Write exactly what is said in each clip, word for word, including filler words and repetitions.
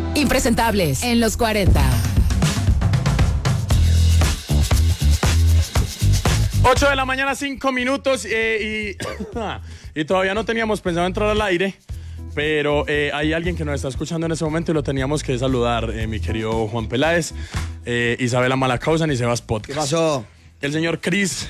Impresentables en los cuarenta. ocho de la mañana, cinco minutos eh, y, y todavía no teníamos pensado entrar al aire, pero eh, hay alguien que nos está escuchando en ese momento y lo teníamos que saludar, eh, mi querido Juan Peláez, eh, Isabela Malacausan y Sebas Podcast. ¿Qué pasó? El señor Cris...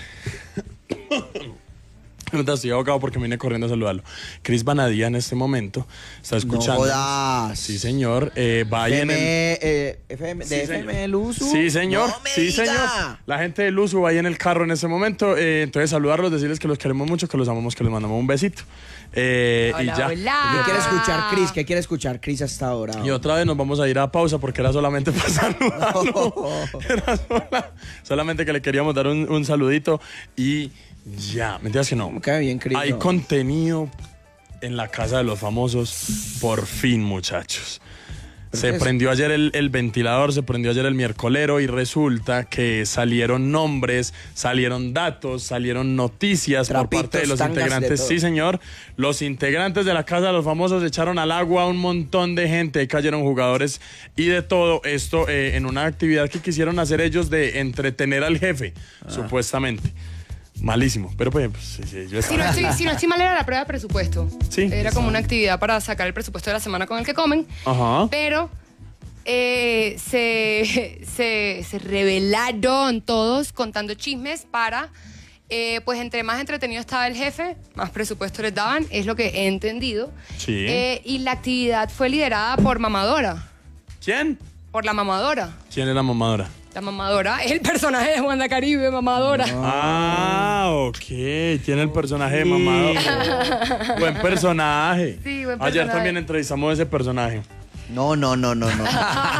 No estoy abogado porque me vine corriendo a saludarlo. Cris Banadía en este momento está escuchando. No jodas. Sí, señor. Eh, vaya en el... eh, F M, Sí, ¿De señor. F M del Usu? Sí, señor. No me sí, diga. señor. La gente del Usu va ahí en el carro en ese momento. Eh, entonces, saludarlos, decirles que los queremos mucho, que los amamos, que les mandamos un besito. Eh, Hola, y ya. hola. ¿Qué quiere escuchar, Cris? ¿Qué quiere escuchar, Cris, hasta ahora? Y otra vez nos vamos a ir a pausa porque era solamente para saludarlo. No. Era sola- solamente que le queríamos dar un, un saludito y ya. Mentiras que no. Me cae bien, Cris. Hay no. contenido en la casa de los famosos, por fin, muchachos. Se es- prendió ayer el, el ventilador, se prendió ayer el miércolero y resulta que salieron nombres, salieron datos, salieron noticias por Trapitos, parte de los tangas, de integrantes. todo. Sí, señor. Los integrantes de la casa de los famosos echaron al agua a un montón de gente, ahí cayeron jugadores y de todo esto eh, en una actividad que quisieron hacer ellos de entretener al jefe, Ah. supuestamente. Malísimo, pero pues, pues, sí, sí, yo Si no, estaba... estoy, si no estoy mal, era la prueba de presupuesto. Sí. Era como una actividad para sacar el presupuesto de la semana con el que comen. Ajá. Pero eh, se, se, se revelaron todos contando chismes para, eh, pues entre más entretenido estaba el jefe, más presupuesto les daban, es lo que he entendido. Sí. Eh, y la actividad fue liderada por Mamadora. ¿Quién? Por la Mamadora. ¿Quién es la mamadora? La Mamadora es el personaje de Wanda Caribe, Mamadora. Ah, ok. Tiene el personaje de mamado. Buen personaje. Sí, buen Ayer personaje. también entrevistamos a ese personaje. No, no, no, no, no.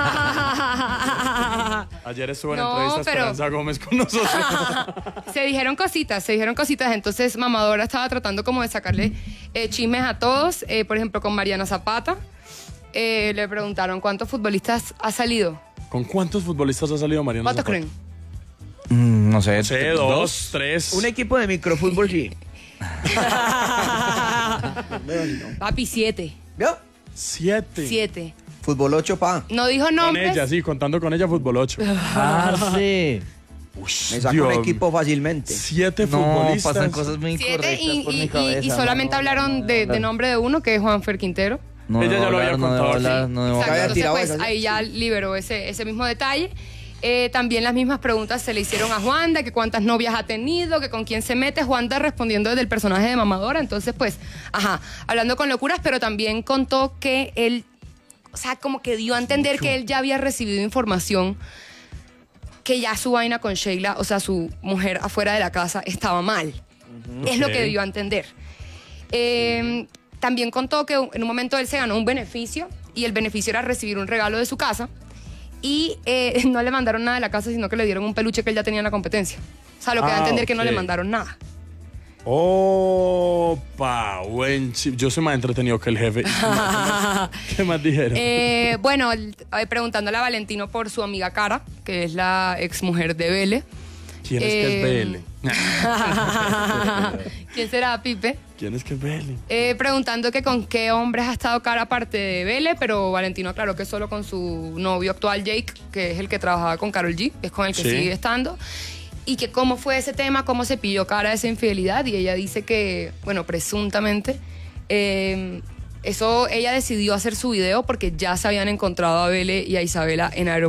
Ayer estuvo en No, entrevista pero- Esperanza Gómez con nosotros. Se dijeron cositas, se dijeron cositas. Entonces Mamadora estaba tratando como de sacarle eh, chismes a todos. Eh, por ejemplo, con Mariana Zapata. Eh, le preguntaron cuántos futbolistas ha salido. ¿Con cuántos futbolistas ha salido Mariano ¿Cuántos Zapata? creen? Mm, no sé. No sé, dos, tres. Un equipo de microfútbol, sí. Papi, siete. ¿Vio? Siete. Siete. Fútbol ocho, pa. No dijo Con nombres. ella, sí, contando con ella, fútbol ocho. Parce. Ush, Me saco Dios. un equipo fácilmente. Siete No, futbolistas. pasan cosas muy Siete incorrectas y, por y- mi y- cabeza. y solamente no, hablaron no, de, no, de nombre de uno, que es Juanfer Quintero. No Ella debo ya lo había hablar, no debo contado hablar, aquí. no debo Exacto, había entonces tirado pues esa, ahí ya liberó ese, ese mismo detalle. Eh, también las mismas preguntas se le hicieron a Juanda, que cuántas novias ha tenido, que con quién se mete. Juanda respondiendo desde el personaje de Mamadora. Entonces, pues, ajá, hablando con locuras, pero también contó que él, o sea, como que dio a entender que él ya había recibido información que ya su vaina con Sheila, o sea, su mujer afuera de la casa, estaba mal. Es lo Ok. que dio a entender. Eh, también contó que en un momento él se ganó un beneficio y el beneficio era recibir un regalo de su casa y eh, no le mandaron nada de la casa, sino que le dieron un peluche que él ya tenía en la competencia. O sea, lo que da a Ah, entender que no ok. le mandaron nada. Opa, buen chip. Yo soy más entretenido que el jefe. ¿Qué más, qué más dijeron? Eh, bueno, el- eh, preguntándole a Valentino por su amiga Cara, que es la exmujer de Vele. ¿Quién es que es eh, B L? ¿Quién será, Pipe? ¿Quién es que es B L? Eh, preguntando que con qué hombres ha estado Cara aparte de Vele, pero Valentino aclaró que solo con su novio actual, Jake, que es el que trabajaba con Karol G, que es con el que Sí. sigue estando. Y que cómo fue ese tema, cómo se pilló Cara esa infidelidad. Y ella dice que, bueno, presuntamente, eh, eso ella decidió hacer su video porque ya se habían encontrado a Vele y a Isabela en aeropuerto.